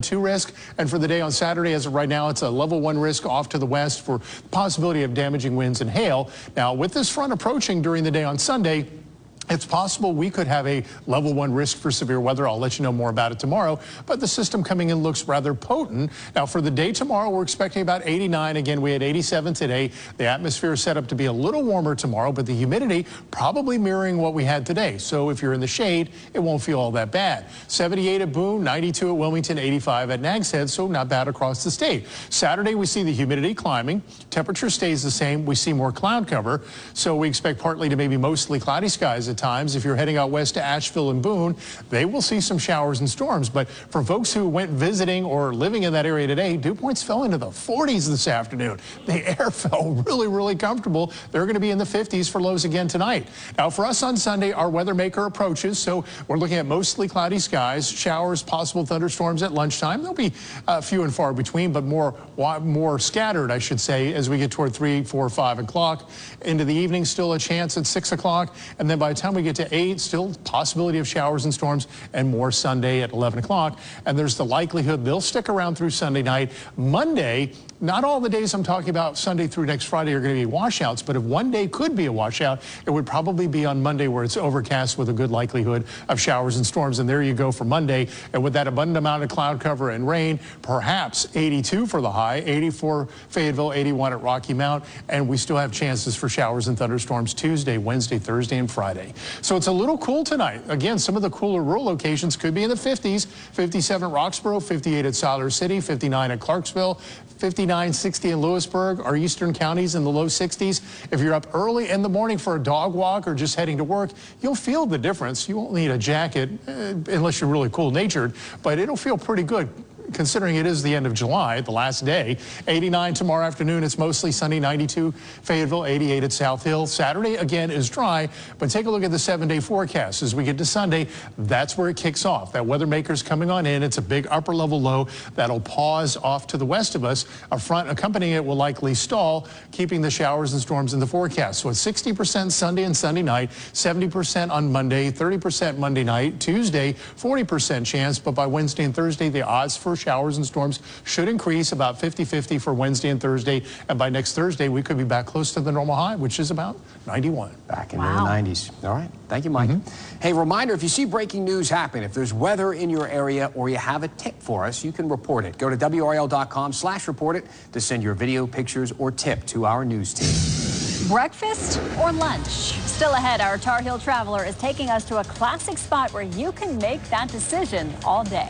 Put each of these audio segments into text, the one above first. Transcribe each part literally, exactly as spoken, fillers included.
two risk. And for the day on Saturday, as of right now, it's a level one risk off to the west for possibility of damaging winds and hail. Now, with this front approaching during the day on Sunday, it's possible we could have a level one risk for severe weather. I'll let you know more about it tomorrow. But the system coming in looks rather potent. Now, for the day tomorrow, we're expecting about eighty-nine. Again, we had eighty-seven today. The atmosphere is set up to be a little warmer tomorrow, but the humidity probably mirroring what we had today. So if you're in the shade, it won't feel all that bad. seventy-eight at Boone, ninety-two at Wilmington, eighty-five at Nags Head, so not bad across the state. Saturday, we see the humidity climbing. Temperature stays the same. We see more cloud cover. So we expect partly to maybe mostly cloudy skies at times. If you're heading out west to Asheville and Boone, they will see some showers and storms. But for folks who went visiting or living in that area today, dew points fell into the forties this afternoon. The air felt really, really comfortable. They're going to be in the fifties for lows again tonight. Now, for us on Sunday, our weather maker approaches. So we're looking at mostly cloudy skies, showers, possible thunderstorms at lunchtime. They'll be uh, few and far between, but more, more scattered, I should say, as we get toward three, four, five o'clock. Into the evening, still a chance at six o'clock. And then by the time we get to eight, still possibility of showers and storms, and more Sunday at eleven o'clock. And there's the likelihood they'll stick around through Sunday night. Monday, not all the days I'm talking about Sunday through next Friday are going to be washouts, but if one day could be a washout, it would probably be on Monday, where it's overcast with a good likelihood of showers and storms. And there you go for Monday. And with that abundant amount of cloud cover and rain, perhaps eighty-two for the high, eighty-four Fayetteville, eighty-one at Rocky Mount, and we still have chances for showers and thunderstorms Tuesday, Wednesday, Thursday, and Friday. So it's a little cool tonight. Again, some of the cooler rural locations could be in the fifties, fifty-seven at Roxborough, fifty-eight at Siler City, fifty-nine at Clarksville, fifty-nine, sixty in Lewisburg. Our eastern counties in the low sixties. If you're up early in the morning for a dog walk or just heading to work, you'll feel the difference. You won't need a jacket uh, unless you're really cool-natured, but it'll feel pretty good, considering it is the end of July, the last day. eighty-nine tomorrow afternoon. It's mostly sunny. ninety-two Fayetteville, eighty-eight at South Hill. Saturday, again, is dry, but take a look at the seven-day forecast. As we get to Sunday, that's where it kicks off. That weather maker's coming on in. It's a big upper-level low that'll pause off to the west of us. A front accompanying it will likely stall, keeping the showers and storms in the forecast. So it's sixty percent Sunday and Sunday night, seventy percent on Monday, thirty percent Monday night, Tuesday, forty percent chance, but by Wednesday and Thursday, the odds for showers and storms should increase about fifty fifty for Wednesday and Thursday. And by next Thursday, we could be back close to the normal high, which is about ninety-one. Back into Wow. the nineties. All right. Thank you, Mike. Mm-hmm. Hey, reminder, if you see breaking news happen, if there's weather in your area or you have a tip for us, you can report it. Go to W R L dot com slash report it to send your video, pictures, or tip to our news team. Breakfast or lunch? Still ahead, our Tar Heel traveler is taking us to a classic spot where you can make that decision all day.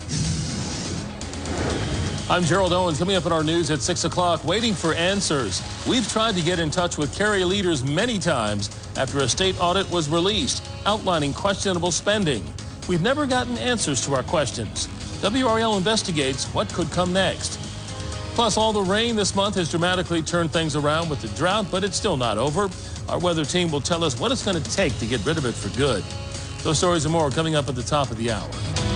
I'm Gerald Owens. Coming up in our news at six o'clock, waiting for answers. We've tried to get in touch with Cary leaders many times after a state audit was released outlining questionable spending. We've never gotten answers to our questions. W R L investigates what could come next. Plus, all the rain this month has dramatically turned things around with the drought, but it's still not over. Our weather team will tell us what it's going to take to get rid of it for good. Those stories and more coming up at the top of the hour.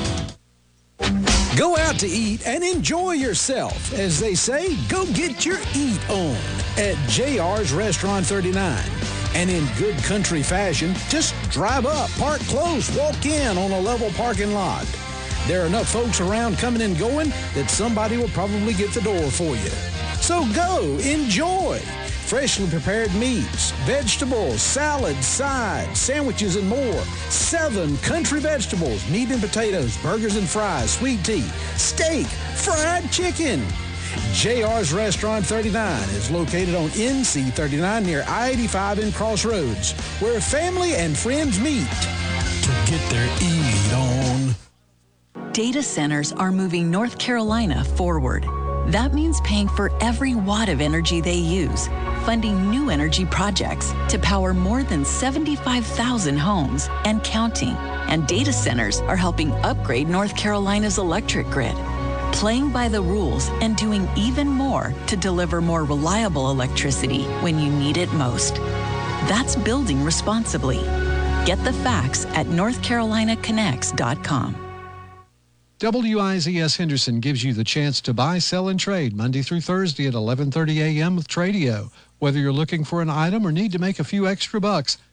Go out to eat and enjoy yourself. As they say, go get your eat on at J R's Restaurant thirty-nine. And in good country fashion, just drive up, park close, walk in on a level parking lot. There are enough folks around coming and going that somebody will probably get the door for you. So go, enjoy. Freshly prepared meats, vegetables, salads, sides, sandwiches, and more. Seven country vegetables, meat and potatoes, burgers and fries, sweet tea, steak, fried chicken. J R's Restaurant thirty-nine is located on N C thirty-nine near I eighty-five in Crossroads, where family and friends meet to get their eat on. Data centers are moving North Carolina forward. That means paying for every watt of energy they use, funding new energy projects to power more than seventy-five thousand homes and counting. And data centers are helping upgrade North Carolina's electric grid, playing by the rules and doing even more to deliver more reliable electricity when you need it most. That's building responsibly. Get the facts at north carolina connects dot com. W I Z S Henderson gives you the chance to buy, sell, and trade Monday through Thursday at eleven thirty a m with Tradio. Whether you're looking for an item or need to make a few extra bucks,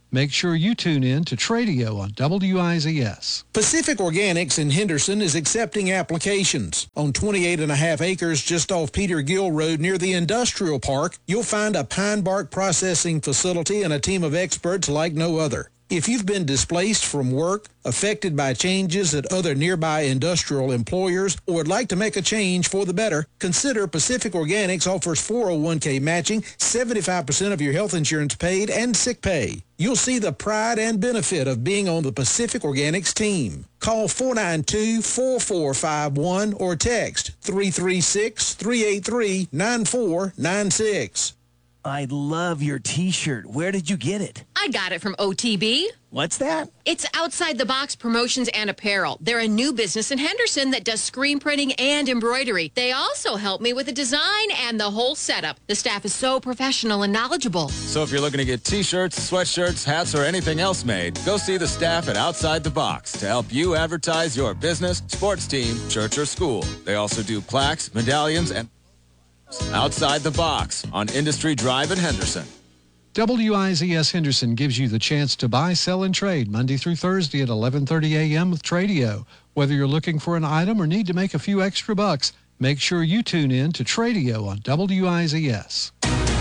Make sure you tune in to Tradio on W I Z S. Pacific Organics in Henderson is accepting applications. On twenty-eight and a half acres just off Peter Gill Road near the Industrial Park, you'll find a pine bark processing facility and a team of experts like no other. If you've been displaced from work, affected by changes at other nearby industrial employers, or would like to make a change for the better, consider Pacific Organics offers four oh one k matching, seventy-five percent of your health insurance paid, and sick pay. You'll see the pride and benefit of being on the Pacific Organics team. Call four nine two, four four five one or text three three six, three eight three, nine four nine six. I love your t-shirt. Where did you get it? I got it from O T B. What's that? It's Outside the Box Promotions and Apparel. They're a new business in Henderson that does screen printing and embroidery. They also help me with the design and the whole setup. The staff is so professional and knowledgeable. So if you're looking to get t-shirts, sweatshirts, hats, or anything else made, go see the staff at Outside the Box to help you advertise your business, sports team, church, or school. They also do plaques, medallions, and Outside the Box on Industry Drive in Henderson. W I Z S Henderson gives you the chance to buy, sell, and trade Monday through Thursday at eleven thirty a.m. with Tradio. Whether you're looking for an item or need to make a few extra bucks, make sure you tune in to Tradio on W I Z S.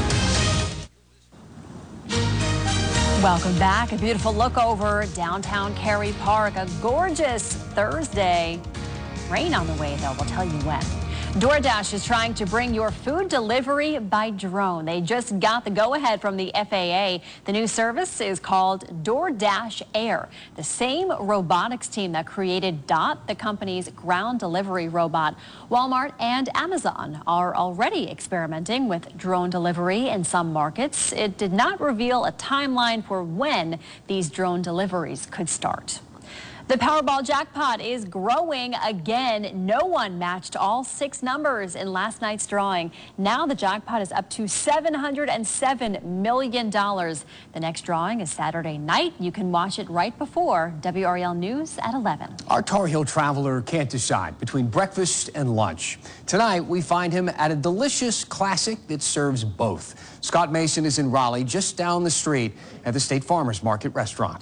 Welcome back. A beautiful look over downtown Cary Park. A gorgeous Thursday. Rain on the way, though. We'll tell you when. DoorDash is trying to bring your food delivery by drone. They just got the go-ahead from the F A A. The new service is called DoorDash Air. The same robotics team that created Dot, the company's ground delivery robot. Walmart and Amazon are already experimenting with drone delivery in some markets. It did not reveal a timeline for when these drone deliveries could start. The Powerball jackpot is growing again. No one matched all six numbers in last night's drawing. Now the jackpot is up to seven hundred seven million dollars. The next drawing is Saturday night. You can watch it right before W R L News at eleven. Our Tar Heel traveler can't decide between breakfast and lunch. Tonight, we find him at a delicious classic that serves both. Scott Mason is in Raleigh, just down the street at the State Farmers Market restaurant.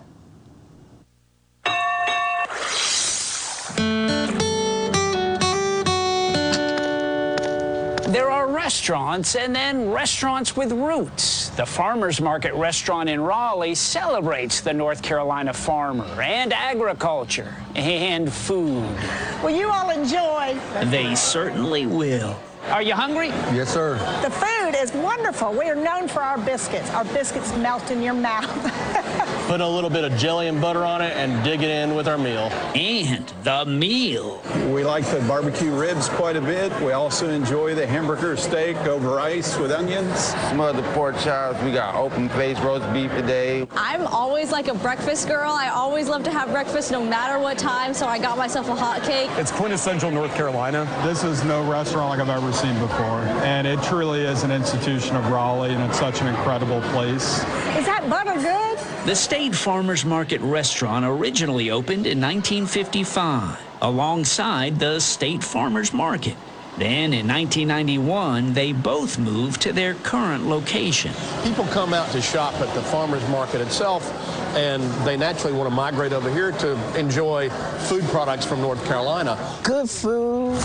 There are restaurants and then restaurants with roots. The Farmers Market restaurant in Raleigh celebrates the North Carolina farmer and agriculture and food. Will you all enjoy? They certainly will. Are you hungry? Yes, sir. The food is wonderful. We are known for our biscuits. Our biscuits melt in your mouth. Put a little bit of jelly and butter on it and dig it in with our meal. And the meal. We like the barbecue ribs quite a bit. We also enjoy the hamburger steak over ice with onions. Some of the pork chops. We got open face roast beef today. I'm always like a breakfast girl. I always love to have breakfast no matter what time, so I got myself a hot cake. It's quintessential North Carolina. This is no restaurant like I've ever seen before, and it truly is an institution of Raleigh, and it's such an incredible place. Is that butter good? The State Farmers Market restaurant originally opened in nineteen fifty-five alongside the State Farmers Market. Then in nineteen ninety-one, they both moved to their current location. People come out to shop at the farmers market itself, and they naturally want to migrate over here to enjoy food products from North Carolina. Good food.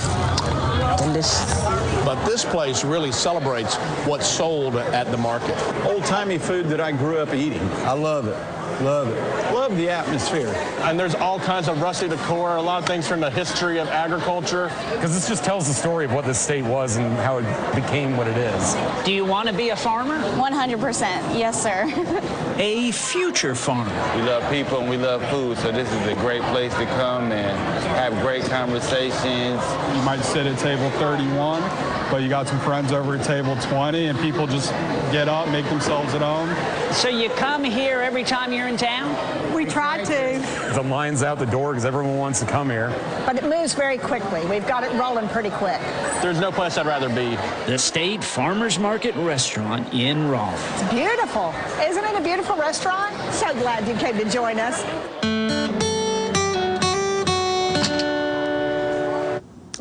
Delicious. But this place really celebrates what's sold at the market. Old-timey food that I grew up eating. I love it. Love it. Love the atmosphere. And there's all kinds of rusty decor, a lot of things from the history of agriculture. Because this just tells the story of what this state was and how it became what it is. Do you want to be a farmer? one hundred percent. Yes, sir. A future farmer. We love people and we love food, so this is a great place to come and have great conversations. You might sit at table thirty-one, but you got some friends over at table twenty, and people just get up, make themselves at home. So you come here every time you're in town? We try to. The line's out the door because everyone wants to come here. But it moves very quickly. We've got it rolling pretty quick. There's no place I'd rather be. The State Farmers Market restaurant in Raleigh. It's beautiful. Isn't it a beautiful restaurant? So glad you came to join us.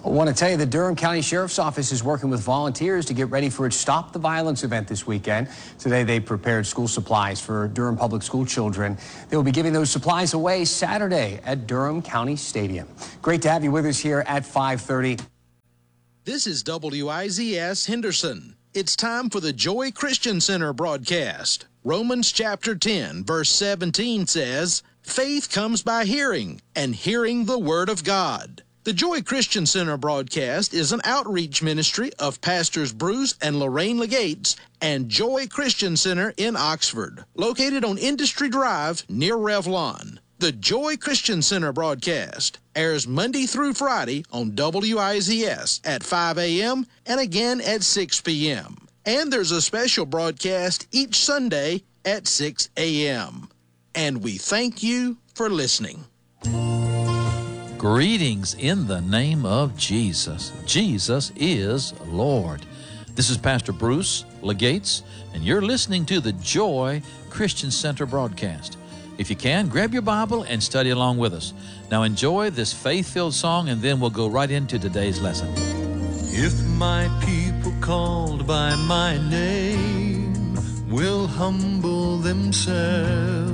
I want to tell you the Durham County Sheriff's Office is working with volunteers to get ready for its Stop the Violence event this weekend. Today they prepared school supplies for Durham Public School children. They will be giving those supplies away Saturday at Durham County Stadium. Great to have you with us here at five thirty. This is W I Z S Henderson. It's time for the Joy Christian Center broadcast. Romans chapter ten, verse seventeen says, "Faith comes by hearing, and hearing the Word of God." The Joy Christian Center broadcast is an outreach ministry of Pastors Bruce and Lorraine Legates and Joy Christian Center in Oxford, located on Industry Drive near Revlon. The Joy Christian Center broadcast airs Monday through Friday on W I Z S at five a.m. and again at six p.m. And there's a special broadcast each Sunday at six a.m. And we thank you for listening. Greetings in the name of Jesus. Jesus is Lord. This is Pastor Bruce Legates, and you're listening to the Joy Christian Center broadcast. If you can, grab your Bible and study along with us. Now enjoy this faith-filled song, and then we'll go right into today's lesson. If my people called by my name will humble themselves